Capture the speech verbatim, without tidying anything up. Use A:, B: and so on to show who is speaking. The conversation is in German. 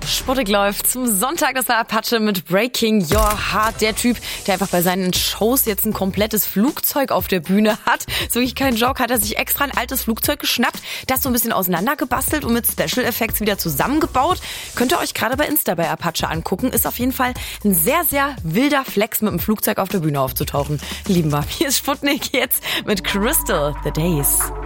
A: Sputnik läuft zum Sonntag, das war Apache mit Breaking Your Heart. Der Typ, der einfach bei seinen Shows jetzt ein komplettes Flugzeug auf der Bühne hat. So wirklich kein Joke, hat er sich extra ein altes Flugzeug geschnappt, das so ein bisschen auseinandergebastelt und mit Special Effects wieder zusammengebaut. Könnt ihr euch gerade bei Insta bei Apache angucken. Ist auf jeden Fall ein sehr, sehr wilder Flex, mit dem Flugzeug auf der Bühne aufzutauchen. Lieben wir. Hier ist Sputnik jetzt mit Crystal, The Days.